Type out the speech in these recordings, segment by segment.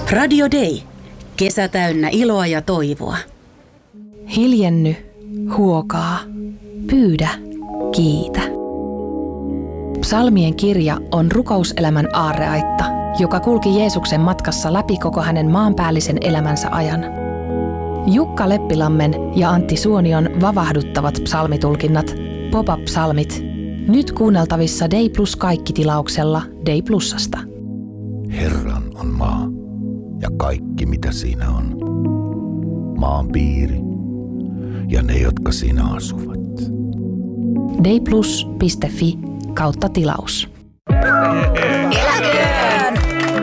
Radio Day. Kesä täynnä iloa ja toivoa. Hiljenny, huokaa, pyydä, kiitä. Psalmien kirja on rukouselämän aarreaitta, joka kulki Jeesuksen matkassa läpi koko hänen maanpäällisen elämänsä ajan. Jukka Leppilammen ja Antti Suonion vavahduttavat psalmitulkinnat, Pop-up-psalmit, nyt kuunneltavissa Day Plus -kaikki-tilauksella Day Plusasta. Herran on maa ja kaikki mitä siinä on. Maan piiri ja ne, jotka siinä asuvat. dayplus.fi/tilaus. Eläköön!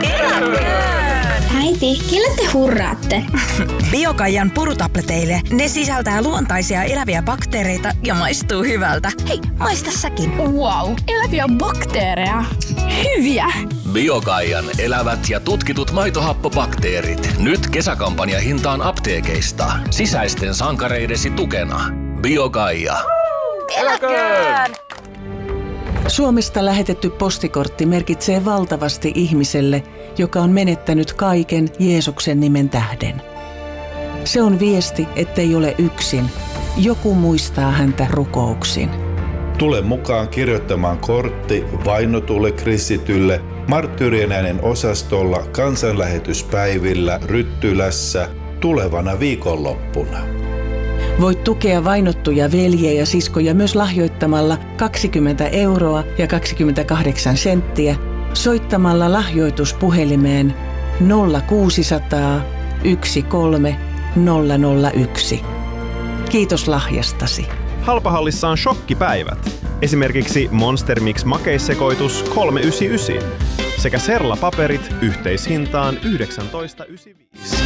Äiti, kelle te hurraatte? Biokaijan purutableteille. Ne sisältää luontaisia eläviä bakteereita ja maistuu hyvältä. Hei, maista säkin. Wow, eläviä bakteereja. Hyviä! Biokaijan elävät ja tutkitut maitohappobakteerit. Nyt kesäkampanja hintaan apteekeista. Sisäisten sankareidesi tukena. Biokaija. Eläköön! Suomesta lähetetty postikortti merkitsee valtavasti ihmiselle, joka on menettänyt kaiken Jeesuksen nimen tähden. Se on viesti, ettei ole yksin. Joku muistaa häntä rukouksin. Tule mukaan kirjoittamaan kortti vainotulle kristitylle Marttyyrien äänen osastolla kansanlähetyspäivillä Ryttylässä tulevana viikonloppuna. Voit tukea vainottuja veljiä ja siskoja myös lahjoittamalla 20 € ja 28 senttiä soittamalla lahjoituspuhelimeen 0600 13 001. Kiitos lahjastasi. Halpahallissa on shokkipäivät. Esimerkiksi Monster Mix makeissekoitus 3,99 sekä Serla-paperit yhteishintaan 19,95.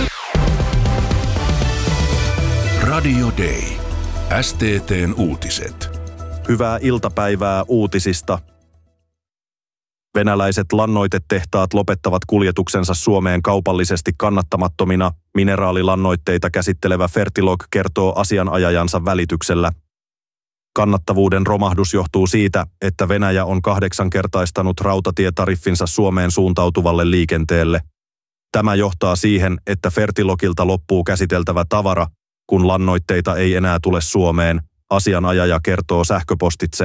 Radio Day. STT:n uutiset. Hyvää iltapäivää uutisista. Venäläiset lannoitetehtaat lopettavat kuljetuksensa Suomeen kaupallisesti kannattamattomina. Mineraalilannoitteita käsittelevä Fertilog kertoo asianajajansa välityksellä. Kannattavuuden romahdus johtuu siitä, että Venäjä on 8-kertaistanut rautatietariffinsa Suomeen suuntautuvalle liikenteelle. Tämä johtaa siihen, että Fertilogilta loppuu käsiteltävä tavara, kun lannoitteita ei enää tule Suomeen, asianajaja kertoo sähköpostitse.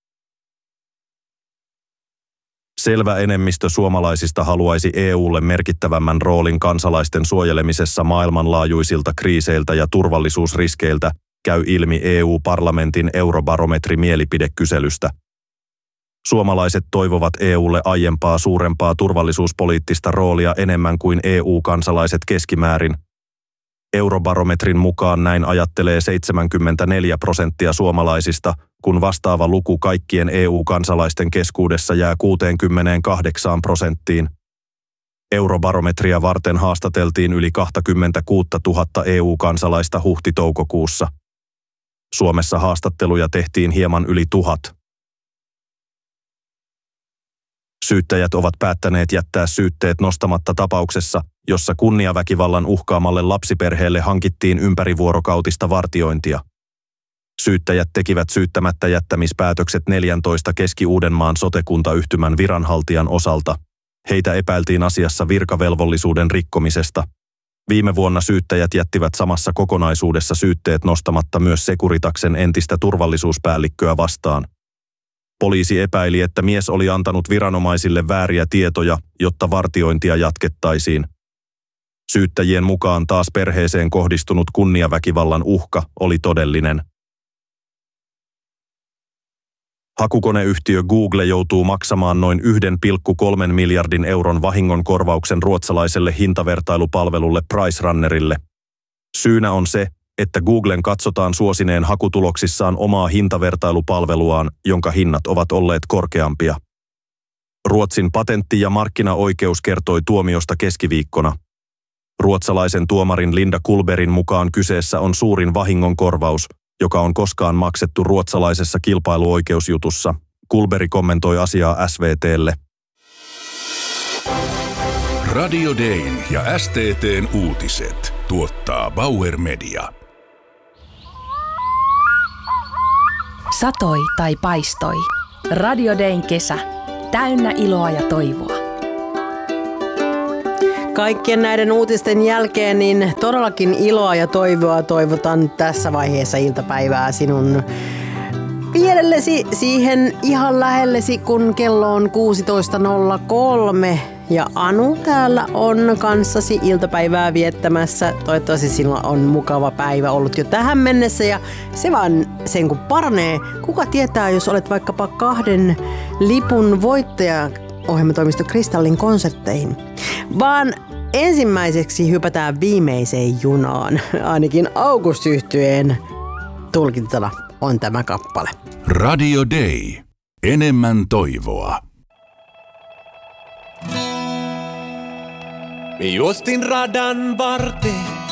Selvä enemmistö suomalaisista haluaisi EUlle merkittävämmän roolin kansalaisten suojelemisessa maailmanlaajuisilta kriiseiltä ja turvallisuusriskeiltä, käy ilmi EU-parlamentin Eurobarometri-mielipidekyselystä. Suomalaiset toivovat EUlle aiempaa suurempaa turvallisuuspoliittista roolia enemmän kuin EU-kansalaiset keskimäärin. Eurobarometrin mukaan näin ajattelee 74% suomalaisista, kun vastaava luku kaikkien EU-kansalaisten keskuudessa jää 68%. Eurobarometria varten haastateltiin yli 26 000 EU-kansalaista huhti-toukokuussa. Suomessa haastatteluja tehtiin hieman yli 1000. Syyttäjät ovat päättäneet jättää syytteet nostamatta tapauksessa, jossa kunniaväkivallan uhkaamalle lapsiperheelle hankittiin ympärivuorokautista vartiointia. Syyttäjät tekivät syyttämättä jättämispäätökset 14 Keski-Uudenmaan sote-kuntayhtymän viranhaltijan osalta. Heitä epäiltiin asiassa virkavelvollisuuden rikkomisesta. Viime vuonna syyttäjät jättivät samassa kokonaisuudessa syytteet nostamatta myös Securitaksen entistä turvallisuuspäällikköä vastaan. Poliisi epäili, että mies oli antanut viranomaisille vääriä tietoja, jotta vartiointia jatkettaisiin. Syyttäjien mukaan taas perheeseen kohdistunut kunniaväkivallan uhka oli todellinen. Hakukoneyhtiö Google joutuu maksamaan noin 1,3 miljardin euron vahingonkorvauksen ruotsalaiselle hintavertailupalvelulle PriceRunnerille. Syynä on se, että Googlen katsotaan suosineen hakutuloksissaan omaa hintavertailupalveluaan, jonka hinnat ovat olleet korkeampia. Ruotsin patentti- ja markkinaoikeus kertoi tuomiosta keskiviikkona. Ruotsalaisen tuomarin Linda Kulberin mukaan kyseessä on suurin vahingonkorvaus, joka on koskaan maksettu ruotsalaisessa kilpailuoikeusjutussa. Kulberi kommentoi asiaa SVT:lle. Radio Dayn ja STT:n uutiset tuottaa Bauer Media. Satoi tai paistoi. Radio Dayn kesä. Täynnä iloa ja toivoa. kaikkien näiden uutisten jälkeen niin todellakin iloa ja toivoa toivotan tässä vaiheessa iltapäivää sinun vierellesi, siihen ihan lähellesi, kun kello on 16.03 ja Anu täällä on kanssasi iltapäivää viettämässä. Toivottavasti sinulla on mukava päivä ollut jo tähän mennessä ja se vaan sen kun paranee. Kuka tietää, jos olet vaikkapa 2 lipun voittaja ohjelmatoimisto Kristallin konsertteihin. Vaan ensimmäiseksi hypätään viimeiseen junaan, ainakin August-yhtyeen tulkintana on tämä kappale. Radio Day. Enemmän toivoa. Mi juostin radan varteen,